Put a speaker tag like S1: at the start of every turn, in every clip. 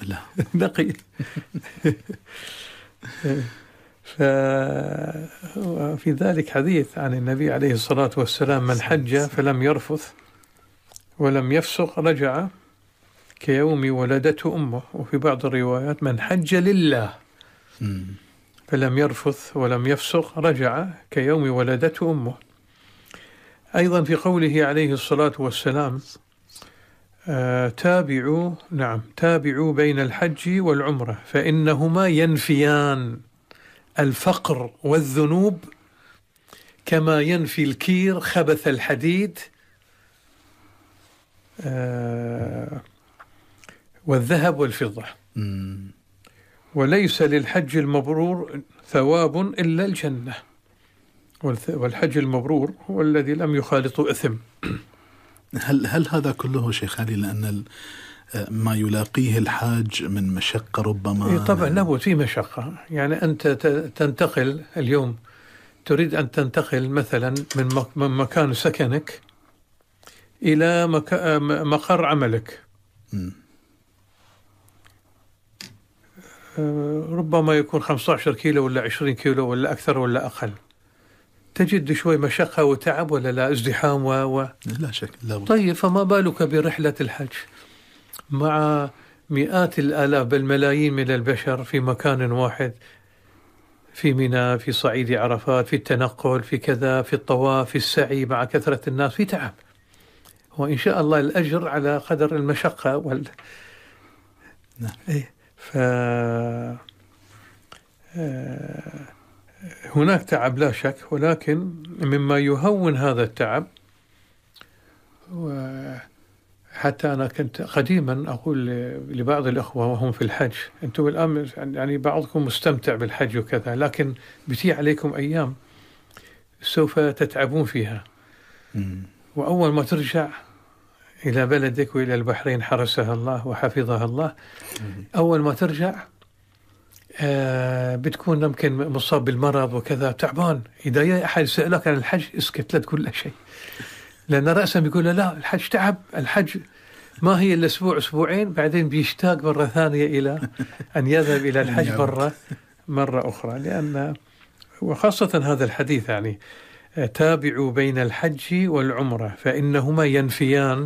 S1: لا.
S2: نقي. ففي ذلك حديث عن النبي عليه الصلاة والسلام: من حج فلم يرفث ولم يفسق رجع كيوم ولدته أمه. وفي بعض الروايات: من حج لله فلم يرفث ولم يفسق رجع كيوم ولدته أمه. أيضا في قوله عليه الصلاة والسلام: تابعوا بين الحج والعمرة فإنهما ينفيان الفقر والذنوب كما ينفي الكير خبث الحديد والذهب والفضة. وليس للحج المبرور ثواب إلا الجنة. والحج المبرور هو الذي لم يخالط إثم.
S1: هل هذا كله شيخ علي لأن ما يلاقيه الحاج من مشقة ربما؟
S2: طبعا لابد في مشقة. يعني أنت تنتقل اليوم، تريد أن تنتقل مثلا من مكان سكنك إلى مقر عملك. ربما يكون 15 كيلو ولا 20 كيلو ولا أكثر ولا أقل. تجد شوي مشقة وتعب ولا لا؟ ازدحام
S1: لا شك. لا.
S2: طيب فما بالك برحلة الحج مع مئات الآلاف بل ملايين من البشر في مكان واحد، في منى، في صعيد عرفات، في التنقل، في كذا، في الطواف، في السعي مع كثرة الناس، في تعب. وإن شاء الله الأجر على قدر المشقة هناك تعب لا شك، ولكن مما يهون هذا التعب، وحتى أنا كنت قديما أقول لبعض الأخوة وهم في الحج: أنتم الآن يعني بعضكم مستمتع بالحج وكذا، لكن بتي عليكم أيام سوف تتعبون فيها. وأول ما ترجع إلى بلدك وإلى البحرين حرسها الله وحفظها الله، أول ما ترجع بتكون يمكن مصاب بالمرض وكذا، تعبان. إذا جاء أحد سألك عن الحج اسكت، لا تقول له شيء، لأن رأسا بيقول لا الحج تعب، الحج ما هي الأسبوع أسبوعين، بعدين بيشتاق مرة ثانية إلى أن يذهب إلى الحج مرة أخرى. لأن وخاصة هذا الحديث يعني: تابعوا بين الحج والعمرة فإنهما ينفيان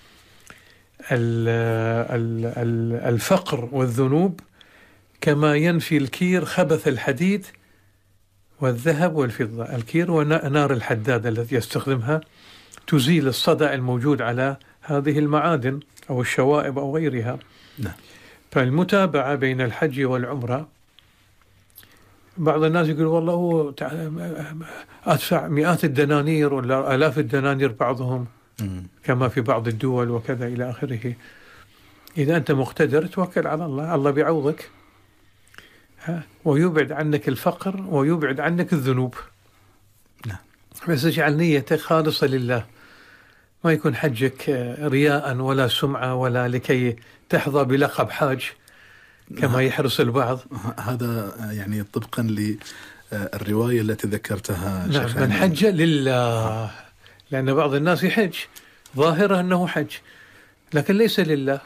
S2: الفقر والذنوب كما ينفي الكير خبث الحديد والذهب والفضة. الكير هو نار الحداد التي يستخدمها تزيل الصدأ الموجود على هذه المعادن أو الشوائب أو غيرها. فالمتابعة بين الحج والعمرة، بعض الناس يقول والله هو أدفع مئات الدنانير ولا آلاف الدنانير بعضهم كما في بعض الدول وكذا إلى آخره. إذا أنت مقتدر توكل على الله، الله بيعوضك ويبعد عنك الفقر ويبعد عنك الذنوب. بس اجعل نيتك خالصة لله، ما يكون حجك رياء ولا سمعة ولا لكي تحظى بلقب حاج كما يحرص البعض.
S1: هذا يعني طبقا للرواية التي ذكرتها.
S2: نعم، من حج لله، لأن بعض الناس يحج ظاهره أنه حج لكن ليس لله،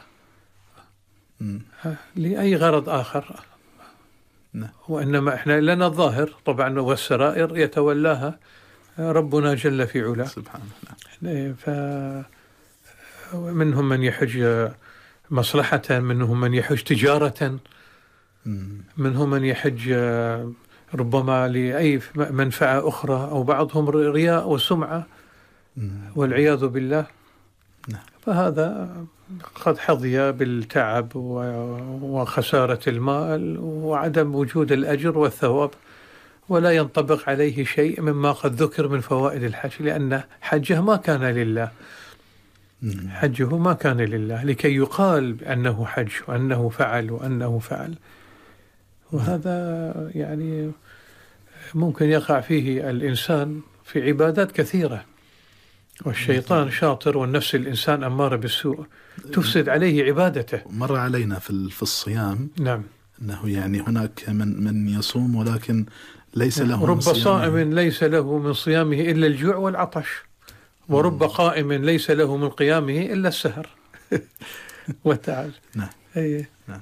S2: لأي غرض آخر. وإنما إحنا لنا الظاهر طبعا، والسرائر يتولاها ربنا جل في علاه
S1: سبحانه.
S2: فمنهم من يحج مصلحة، منهم من يحج تجارة، منهم من يحج ربما لأي منفعة أخرى، أو بعضهم رياء وسمعة والعياذ بالله. فهذا قد حظي بالتعب وخسارة المال وعدم وجود الأجر والثواب، ولا ينطبق عليه شيء مما قد ذكر من فوائد الحج، لأن حجه ما كان لله، حجه ما كان لله لكي يقال أنه حج وأنه فعل. وهذا يعني ممكن يقع فيه الإنسان في عبادات كثيرة، والشيطان شاطر والنفس الإنسان أمارة بالسوء تفسد عليه عبادته.
S1: مر علينا في الصيام
S2: نعم
S1: أنه يعني هناك من يصوم ولكن ليس له
S2: رب صائم ليس له من صيامه إلا الجوع والعطش، ورب قائم ليس له من قيامه إلا السهر والتعب.
S1: نعم.
S2: أيه.
S1: نعم.